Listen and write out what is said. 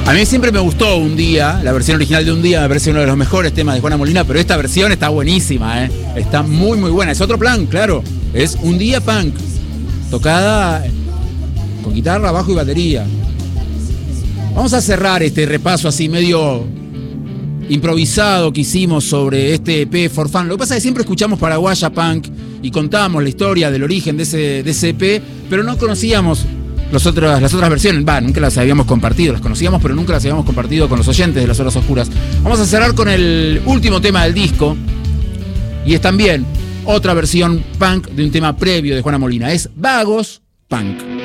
A mí siempre me gustó Un Día, la versión original de Un Día me parece uno de los mejores temas de Juana Molina, pero esta versión está buenísima, está muy muy buena. Es otro plan, claro, es Un Día Punk, tocada con guitarra, bajo y batería. Vamos a cerrar este repaso así medio improvisado que hicimos sobre este EP For Fun. Lo que pasa es que siempre escuchamos Paraguaya Punk y contamos la historia del origen de ese EP, pero no conocíamos las otras versiones. Nunca las habíamos compartido, las conocíamos, pero nunca las habíamos compartido con los oyentes de Las Horas Oscuras. Vamos a cerrar con el último tema del disco, y es también otra versión punk de un tema previo de Juana Molina. Es Vagos Punk.